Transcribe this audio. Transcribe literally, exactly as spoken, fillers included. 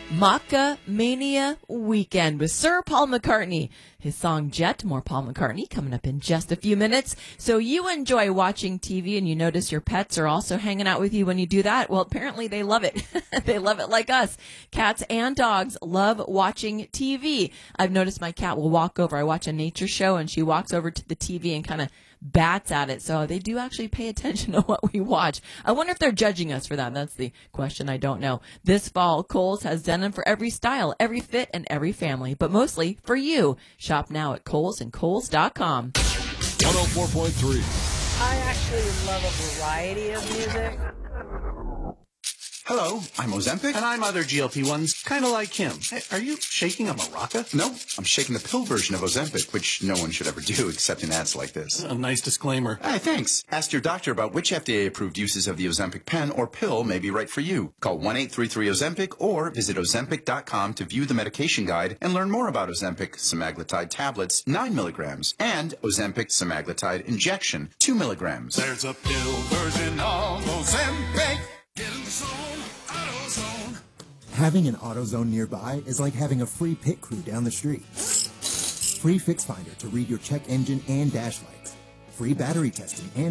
Maca Mania Weekend with Sir Paul McCartney. His song Jet, more Paul McCartney, coming up in just a few minutes. So you enjoy watching T V and you notice your pets are also hanging out with you when you do that? Well, apparently they love it. They love it like us. Cats and dogs love watching T V. I've noticed my cat will walk over. I watch a nature show and she walks over to the T V and kind of bats at it. So they do actually pay attention to what we watch. I wonder if they're judging us for that. That's the question. I don't know. This fall, Kohl's has denim for every style, every fit, and every family, but mostly for you. Shop now at Kohl's and Kohl's dot com. one oh four point three. I actually love a variety of music. Hello, I'm Ozempic. And I'm other G L P ones, kind of like him. Hey, are you shaking a maraca? No, I'm shaking the pill version of Ozempic, which no one should ever do except in ads like this. A nice disclaimer. Hey, thanks. Ask your doctor about which F D A-approved uses of the Ozempic pen or pill may be right for you. Call one eight three three Ozempic or visit Ozempic dot com to view the medication guide and learn more about Ozempic semaglutide tablets, nine milligrams, and Ozempic semaglutide injection, two milligrams. There's a pill version of Ozempic. Get in the zone, AutoZone. Having an AutoZone nearby is like having a free pit crew down the street. Free Fix Finder to read your check engine and dash lights. Free battery testing and